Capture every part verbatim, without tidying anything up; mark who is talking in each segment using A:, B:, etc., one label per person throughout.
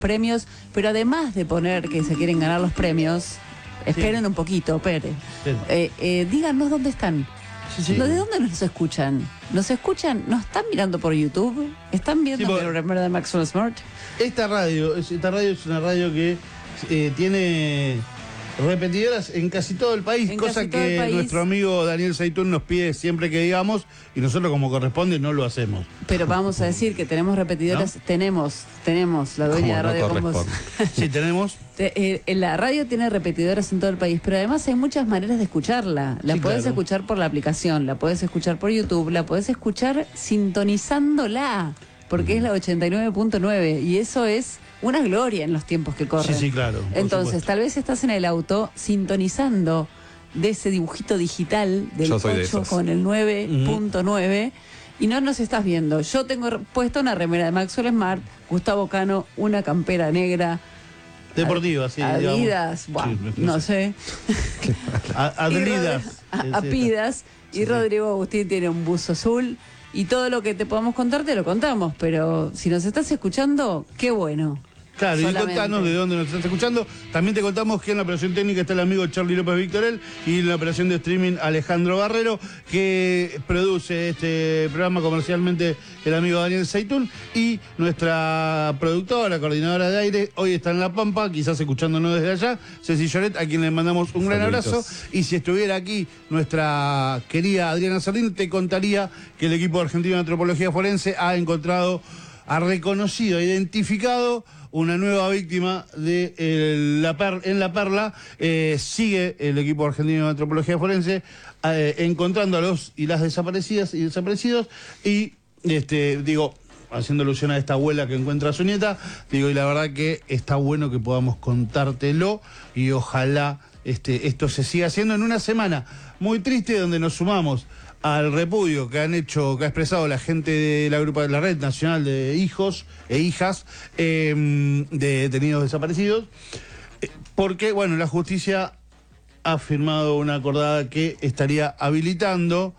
A: premios, pero además de poner que se quieren ganar los premios, esperen sí. un poquito, esperen. Sí. Eh, eh, díganos dónde están. Sí, sí. ¿De dónde nos escuchan? ¿Nos escuchan? ¿Nos están mirando por YouTube? ¿Están viendo sí, el remember de Maxwell Smart?
B: Esta radio, esta radio es una radio que eh, tiene repetidoras en casi todo el país, en cosa que país. Nuestro amigo Daniel Zaitún nos pide siempre que digamos, y nosotros como corresponde no lo hacemos.
A: Pero vamos a decir que tenemos repetidoras, ¿no? tenemos, tenemos la dueña de Radio
B: no Combos. Sí, tenemos.
A: Eh, eh, la radio tiene repetidoras en todo el país, pero además hay muchas maneras de escucharla. La sí, puedes claro. escuchar por la aplicación, la puedes escuchar por YouTube, la puedes escuchar sintonizándola, porque mm. es la ochenta y nueve punto nueve, y eso es una gloria en los tiempos que corren.
B: Sí, sí, claro.
A: Entonces, tal vez estás en el auto sintonizando de ese dibujito digital del ocho con el nueve punto nueve uh-huh. y no nos estás viendo. Yo tengo puesta una remera de Maxwell Smart, Gustavo Cano, una campera negra.
B: Deportiva, sí.
A: Adidas, wow, sí, no sé.
B: Adidas.
A: Apidas. Y sí, Rodrigo Agustín tiene un buzo azul. Y todo lo que te podamos contar te lo contamos, pero si nos estás escuchando, qué bueno.
B: Claro, solamente. Y contanos de dónde nos estás escuchando. También te contamos que en la operación técnica está el amigo Charlie López Victorel y en la operación de streaming Alejandro Barrero, que produce este programa comercialmente el amigo Daniel Zaitún, y nuestra productora, coordinadora de aire, hoy está en La Pampa, quizás escuchándonos desde allá, Ceci Lloret, a quien le mandamos un gran Saluditos. abrazo. Y si estuviera aquí nuestra querida Adriana Sardín, te contaría que el equipo argentino de antropología forense ha encontrado, ha reconocido, ha identificado una nueva víctima de eh, la per, en La Perla. Eh, sigue el equipo argentino de antropología forense eh, encontrando a los y las desaparecidas y desaparecidos, y este digo, haciendo alusión a esta abuela que encuentra a su nieta, digo, y la verdad que está bueno que podamos contártelo, y ojalá este, esto se siga haciendo en una semana muy triste, donde nos sumamos al repudio que han hecho, que ha expresado la gente de la grupa de la Red Nacional de Hijos e Hijas eh, de Detenidos Desaparecidos, porque, bueno, la justicia ha firmado una acordada que estaría habilitando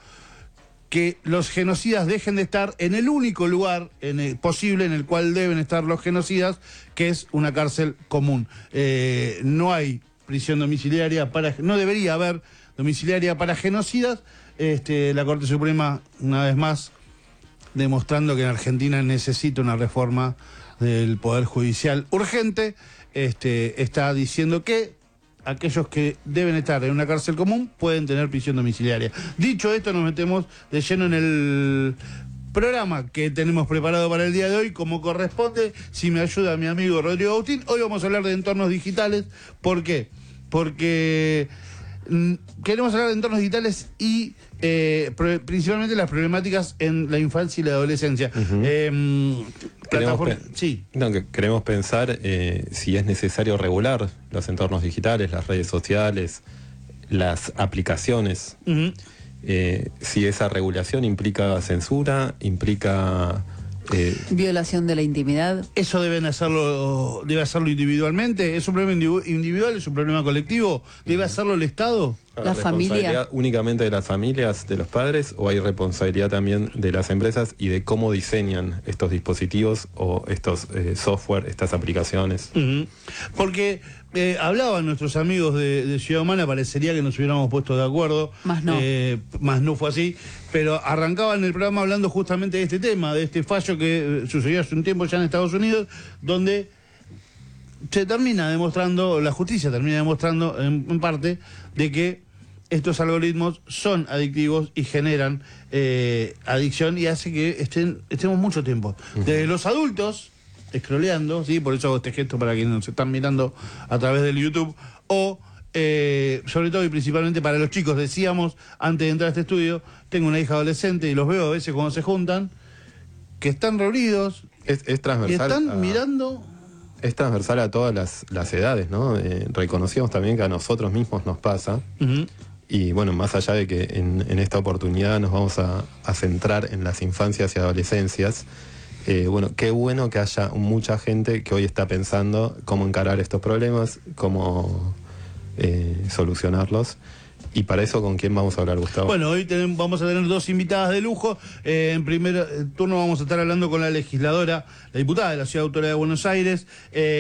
B: que los genocidas dejen de estar en el único lugar en el, posible en el cual deben estar los genocidas, que es una cárcel común. Eh, no hay prisión domiciliaria para, no debería haber domiciliaria para genocidas. Este, la Corte Suprema, una vez más, demostrando que en Argentina necesita una reforma del Poder Judicial urgente, este, está diciendo que aquellos que deben estar en una cárcel común pueden tener prisión domiciliaria. Dicho esto, nos metemos de lleno en el programa que tenemos preparado para el día de hoy, como corresponde, si me ayuda mi amigo Rodrigo Agustín. Hoy vamos a hablar de entornos digitales. ¿Por qué? Porque queremos hablar de entornos digitales y eh, principalmente las problemáticas en la infancia y la adolescencia. Uh-huh. eh,
C: queremos, pe sí. no, que queremos pensar eh, si es necesario regular los entornos digitales, las redes sociales, las aplicaciones. Uh-huh. eh, si esa regulación implica censura, implica
A: Eh, violación de la intimidad.
B: Eso deben hacerlo, debe hacerlo individualmente. ¿Es un problema individual? ¿Es un problema colectivo? ¿Debe hacerlo el Estado?
A: La, la familia.
C: ¿Únicamente de las familias, de los padres, o hay responsabilidad también de las empresas y de cómo diseñan estos dispositivos o estos eh, software, estas aplicaciones?
B: Uh-huh. Porque eh, hablaban nuestros amigos de, de Ciudad Humana, parecería que nos hubiéramos puesto de acuerdo.
A: Más no.
B: Eh, más no fue así. Pero arrancaban el programa hablando justamente de este tema, de este fallo que sucedió hace un tiempo ya en Estados Unidos, donde se termina demostrando, la justicia termina demostrando en, en parte, de que estos algoritmos son adictivos y generan eh, adicción, y hace que estén, estemos mucho tiempo. Uh-huh. Desde los adultos, scrolleando, ¿sí? Por eso hago este gesto para quienes nos están mirando a través del YouTube, o Eh, sobre todo y principalmente para los chicos. Decíamos antes de entrar a este estudio, tengo una hija adolescente y los veo a veces cuando se juntan, que están reunidos,
C: es, es transversal,
B: y están
C: a,
B: mirando.
C: Es transversal a todas las, las edades, ¿no? Eh, reconocemos también que a nosotros mismos nos pasa. Uh-huh. Y bueno, más allá de que en, en esta oportunidad nos vamos a, a centrar en las infancias y adolescencias, eh, bueno, qué bueno que haya mucha gente que hoy está pensando cómo encarar estos problemas, cómo Eh, solucionarlos, Y para eso, ¿con quién vamos a hablar, Gustavo?
B: Bueno, hoy tenemos, vamos a tener dos invitadas de lujo. Eh, en primer turno vamos a estar hablando con la legisladora, la diputada de la Ciudad Autónoma de Buenos Aires. Eh,